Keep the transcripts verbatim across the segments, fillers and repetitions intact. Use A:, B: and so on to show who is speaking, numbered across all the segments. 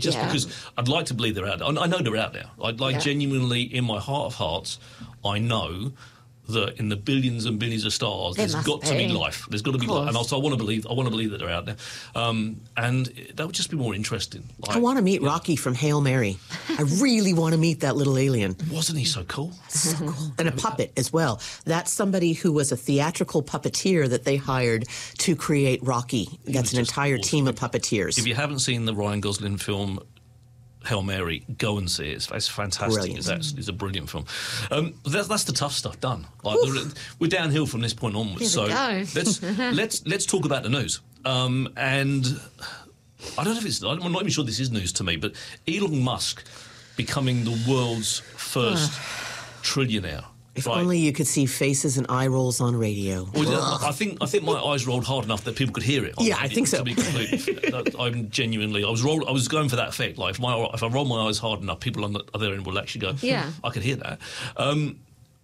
A: just
B: yeah.
A: because I'd like to believe they're out there. I know they're out there. I like
B: yeah.
A: genuinely, in my heart of hearts, I know that in the billions and billions of stars,
B: There
A: there's
B: must
A: got
B: be.
A: to be life. There's got to be life, and
B: course.
A: also I want to believe. I want to believe that they're out there, um, and that would just be more interesting. Like,
C: I want to meet
A: yeah.
C: Rocky from Hail Mary. I really want to meet that little alien.
A: Wasn't he so cool?
C: So cool. And a puppet as well. That's somebody who was a theatrical puppeteer that they hired to create Rocky. That's an
A: just
C: entire
A: awesome.
C: team of puppeteers.
A: If you haven't seen the Ryan Gosling film Hail Mary, go and see it. It's, it's fantastic.
C: Brilliant.
A: It's, actually, it's a brilliant film. Um, that's, that's the tough stuff done. Like, the, we're downhill from this point onwards.
B: Here
A: so
B: we go.
A: let's let's let's talk about the news. Um, and I don't know if it's. I'm not even sure this is news to me, but Elon Musk becoming the world's first trillionaire.
C: If
A: Right.
C: only you could see faces and eye rolls on radio.
A: Well, I think I think my eyes rolled hard enough that people could hear it.
C: Yeah, I think so.
A: To be completely, fair. I'm genuinely. I was roll, I was going for that effect. Like if, my, if I roll my eyes hard enough, people on the other end will actually go.
B: Yeah.
A: I could hear that. Um,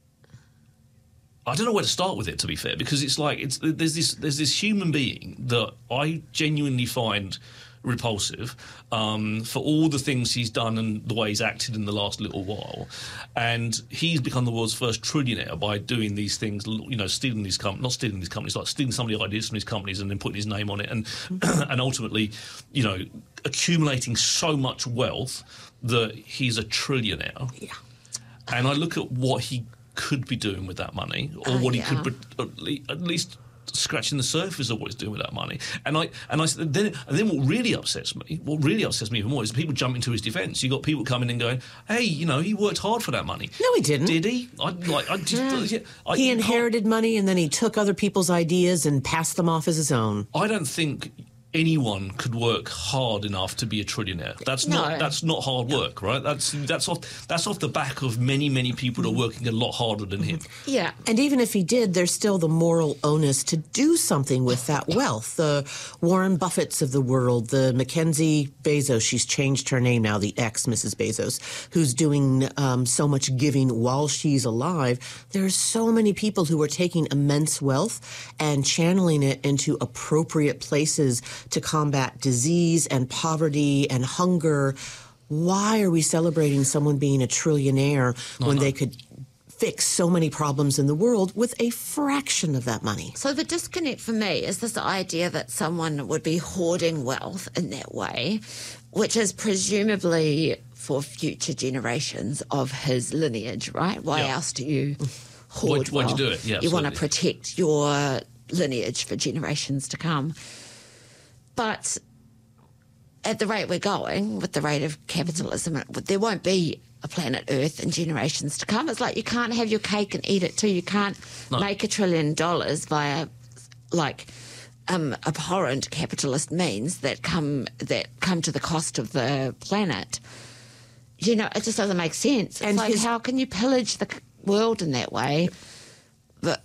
A: I don't know where to start with it. To be fair, because it's like it's there's this there's this human being that I genuinely find repulsive um, for all the things he's done and the way he's acted in the last little while, and he's become the world's first trillionaire by doing these things. You know, stealing these com- not stealing these companies, like stealing some of the ideas from these companies and then putting his name on it, and and ultimately, you know, accumulating so much wealth that he's a trillionaire.
C: Yeah.
A: And I look at what he could be doing with that money, or
B: Oh,
A: what
B: yeah.
A: he could be, at le- at least scratching the surface of what he's doing with that money. And I and I then and then what really upsets me, what really upsets me even more, is people jump into his defence. You got people coming and going, "Hey, you know, he worked hard for that money."
C: No, he didn't.
A: Did he? I like. I just. Yeah. I,
C: He
A: you can't-
C: inherited money and then he took other people's ideas and passed them off as his own.
A: I don't think anyone could work hard enough to be a trillionaire. That's
B: No.
A: not that's not hard work, right? That's that's off that's off the back of many many people that are working a lot harder than him.
B: Yeah.
C: And even if he did, there's still the moral onus to do something with that wealth. The Warren Buffetts of the world, the Mackenzie Bezos, she's changed her name now, the ex-Missus Bezos, who's doing um, so much giving while she's alive. There are so many people who are taking immense wealth and channeling it into appropriate places to combat disease and poverty and hunger. Why are we celebrating someone being a trillionaire when
A: no.
C: they could fix so many problems in the world with a fraction of that money?
B: So the disconnect for me is this idea that someone would be hoarding wealth in that way, which is presumably for future generations of his lineage, right? Why
A: Yeah.
B: else do you hoard
A: Why- why'd you
B: wealth?
A: do it? Yeah,
B: you want to
A: absolutely.
B: protect your lineage for generations to come. But at the rate we're going, with the rate of capitalism, there won't be a planet Earth in generations to come. It's like you can't have your cake and eat it too. You can't
A: No.
B: make a trillion dollars via, like, um, abhorrent capitalist means that come that come to the cost of the planet. You know, it just doesn't make sense. It's
C: And
B: like,
C: his-
B: how can you pillage the c- world in that way, but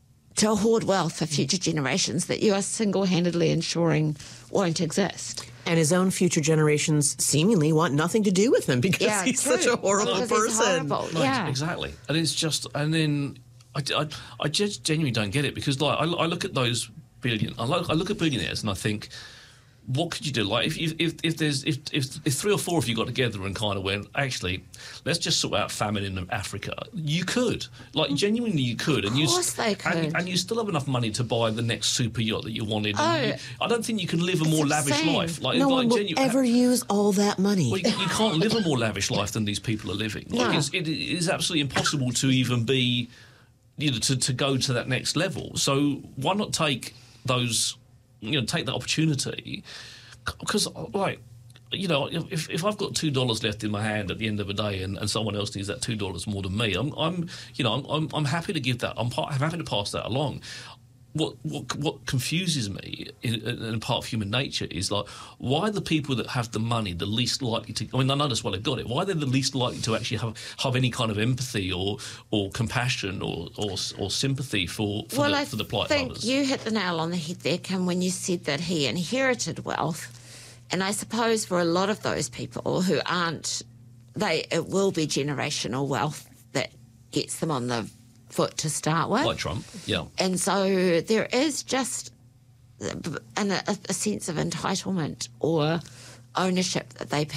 B: to hoard wealth for future generations that you are single-handedly ensuring won't exist?
C: And his own future generations seemingly want nothing to do with him because
B: Yeah,
C: he's
B: true.
C: such a horrible
B: Because he's
C: person.
B: horrible.
A: No,
B: Yeah.
A: exactly. And it's just, and then I, I, I just genuinely don't get it because, like, I, I look at those billion, I look, I look at billionaires and I think, what could you do? Like, if if if, if there's if, if if three or four of you got together and kind of went, actually, let's just sort out famine in Africa. You could, like, genuinely, you could, and you
B: course they could.
A: And, and you still have enough money to buy the next super yacht that you wanted.
B: Oh.
A: And you, I don't think you can live a more lavish
B: insane.
A: life. Like,
C: No
A: like
C: one will
A: genu-
C: ever use all that money.
A: Well, you, you can't live a more lavish life than these people are living. Like,
B: No.
A: it's, it is absolutely impossible to even be, you know, to, to go to that next level. So why not take those, you know, take that opportunity? Because, like, you know, if, if I've got two dollars left in my hand at the end of the day, and, and someone else needs that two dollars more than me, I'm, I'm, you know, I'm, I'm, I'm happy to give that. I'm, pa- I'm happy to pass that along. What what what confuses me in, in part of human nature is, like, why are the people that have the money the least likely to? I mean, I know that's why they've got it. Why are they the least likely to actually have have any kind of empathy or or compassion or or, or sympathy for for
B: well,
A: the
B: I
A: for the plight of
B: think
A: others?
B: you hit the nail on the head there, Kim, when you said that he inherited wealth. And I suppose for a lot of those people who aren't, they it will be generational wealth that gets them on the foot to start with.
A: Like Trump, yeah.
B: And so there is just an, a, a sense of entitlement or ownership that they